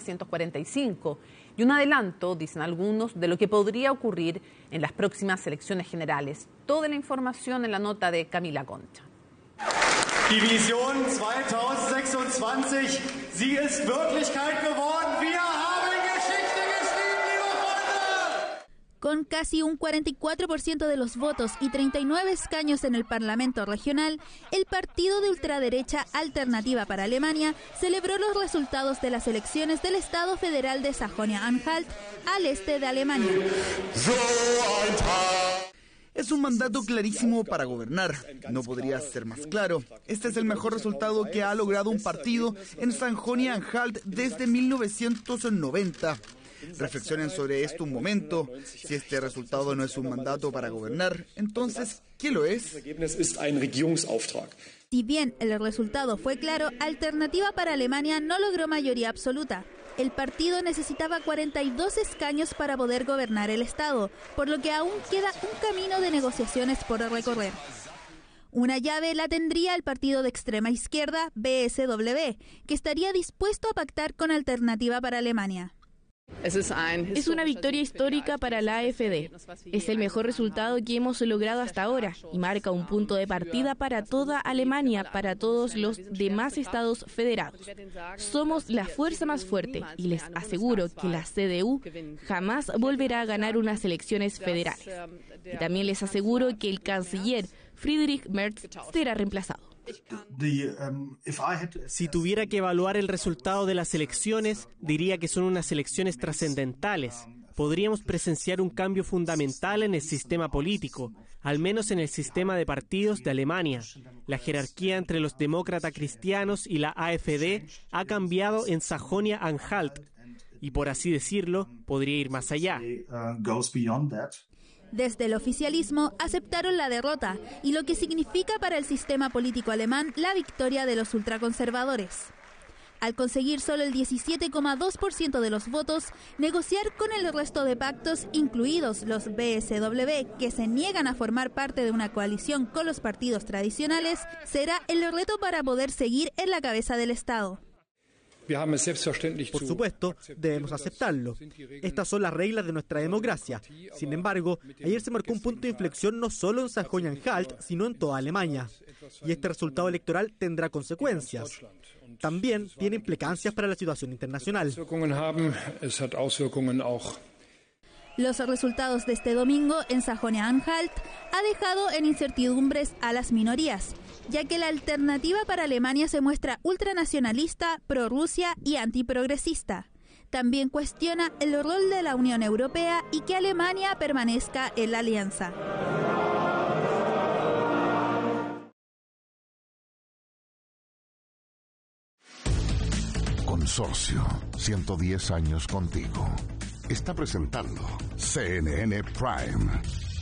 1945 y un adelanto, dicen algunos, de lo que podría ocurrir en las próximas elecciones generales. Toda la información en la nota de Camila Concha. Die Vision 2026, sie ist Wirklichkeit geworden. Wir haben Geschichte geschrieben, liebe Freunde. Con casi un 44% de los votos y 39 escaños en el Parlamento regional, el partido de ultraderecha Alternativa para Alemania celebró los resultados de las elecciones del Estado Federal de Sajonia-Anhalt, al este de Alemania. Es un mandato clarísimo para gobernar. No podría ser más claro. Este es el mejor resultado que ha logrado un partido en Sajonia-Anhalt desde 1990. Reflexionen sobre esto un momento. Si este resultado no es un mandato para gobernar, entonces, ¿qué lo es? Si bien el resultado fue claro, Alternativa para Alemania no logró mayoría absoluta. El partido necesitaba 42 escaños para poder gobernar el Estado, por lo que aún queda un camino de negociaciones por recorrer. Una llave la tendría el partido de extrema izquierda, BSW, que estaría dispuesto a pactar con Alternativa para Alemania. Es una victoria histórica para la AfD. Es el mejor resultado que hemos logrado hasta ahora y marca un punto de partida para toda Alemania, para todos los demás estados federados. Somos la fuerza más fuerte y les aseguro que la CDU jamás volverá a ganar unas elecciones federales. Y también les aseguro que el canciller Friedrich Merz será reemplazado. Si tuviera que evaluar el resultado de las elecciones, diría que son unas elecciones trascendentales. Podríamos presenciar un cambio fundamental en el sistema político, al menos en el sistema de partidos de Alemania. La jerarquía entre los demócratas cristianos y la AfD ha cambiado en Sajonia-Anhalt y, por así decirlo, podría ir más allá. Desde el oficialismo aceptaron la derrota y lo que significa para el sistema político alemán la victoria de los ultraconservadores. Al conseguir solo el 17,2% de los votos, negociar con el resto de pactos, incluidos los BSW, que se niegan a formar parte de una coalición con los partidos tradicionales, será el reto para poder seguir en la cabeza del Estado. Por supuesto, debemos aceptarlo. Estas son las reglas de nuestra democracia. Sin embargo, ayer se marcó un punto de inflexión no solo en Sajonia-Anhalt, sino en toda Alemania. Y este resultado electoral tendrá consecuencias. También tiene implicancias para la situación internacional. Los resultados de este domingo en Sajonia-Anhalt ha dejado en incertidumbres a las minorías, ya que la Alternativa para Alemania se muestra ultranacionalista, pro-Rusia y antiprogresista. También cuestiona el rol de la Unión Europea y que Alemania permanezca en la alianza. Consorcio, 110 años contigo. Está presentando CNN Prime.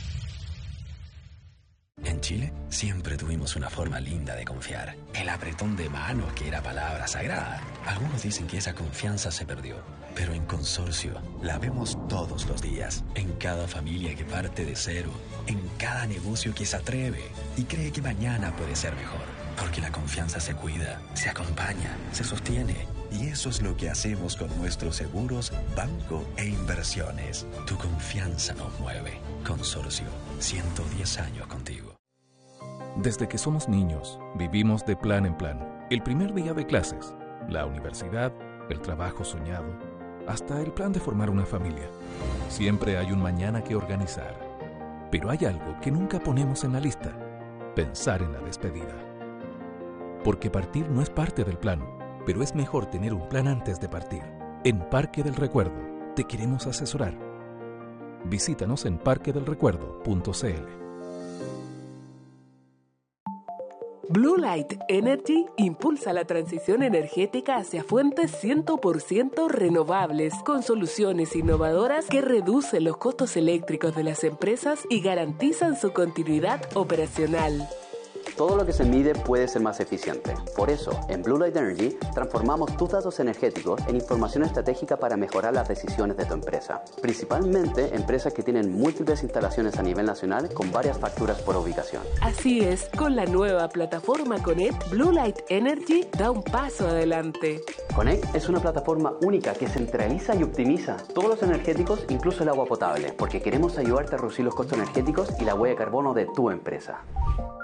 En Chile siempre tuvimos una forma linda de confiar. El apretón de manos, que era palabra sagrada. Algunos dicen que esa confianza se perdió, pero en Consorcio la vemos todos los días. En cada familia que parte de cero, en cada negocio que se atreve y cree que mañana puede ser mejor. Porque la confianza se cuida, se acompaña, se sostiene. Y eso es lo que hacemos con nuestros seguros, banco e inversiones. Tu confianza nos mueve. Consorcio, 110 años contigo. Desde que somos niños, vivimos de plan en plan. El primer día de clases, la universidad, el trabajo soñado, hasta el plan de formar una familia. Siempre hay un mañana que organizar. Pero hay algo que nunca ponemos en la lista: pensar en la despedida. Porque partir no es parte del plan, pero es mejor tener un plan antes de partir. En Parque del Recuerdo te queremos asesorar. Visítanos en parquedelrecuerdo.cl. Blue Light Energy impulsa la transición energética hacia fuentes 100% renovables, con soluciones innovadoras que reducen los costos eléctricos de las empresas y garantizan su continuidad operacional. Todo lo que se mide puede ser más eficiente. Por eso, en Blue Light Energy, transformamos tus datos energéticos en información estratégica para mejorar las decisiones de tu empresa. Principalmente empresas que tienen múltiples instalaciones a nivel nacional con varias facturas por ubicación. Así es, con la nueva plataforma Connect, Blue Light Energy da un paso adelante. Connect es una plataforma única que centraliza y optimiza todos los energéticos, incluso el agua potable, porque queremos ayudarte a reducir los costos energéticos y la huella de carbono de tu empresa.